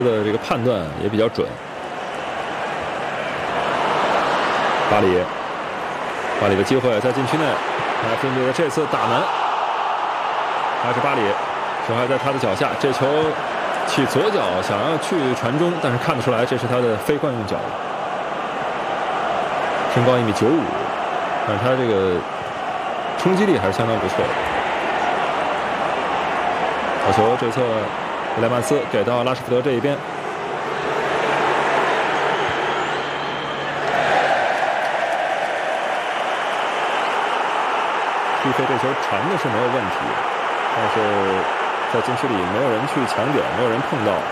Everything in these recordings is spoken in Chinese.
的这个判断也比较准。巴里的机会在禁区内，埃弗顿队的这次打门，还是巴里，球还在他的脚下，这球起左脚想要去传中，但是看得出来这是他的非惯用脚，身高1.95米，但是他这个冲击力还是相当不错的。好球，这侧维莱曼斯给到拉什福德这一边。毕飞这球传的是没有问题，但是在禁区里没有人去抢点，没有人碰到。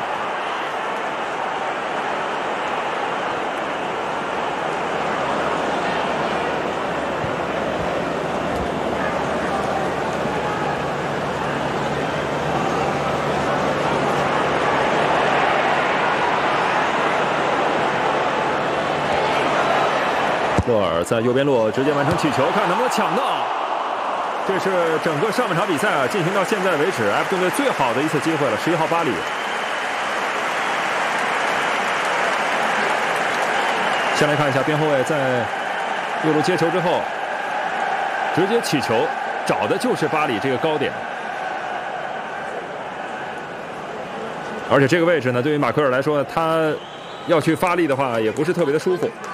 洛尔在右边路直接完成起球，看能不能抢到。这是整个上半场比赛进行到现在为止，埃弗顿队最好的一次机会了。11号巴里，先来看一下边后卫在右路接球之后，直接起球，找的就是巴里这个高点。而且这个位置呢，对于马奎尔来说，他要去发力的话，也不是特别的舒服。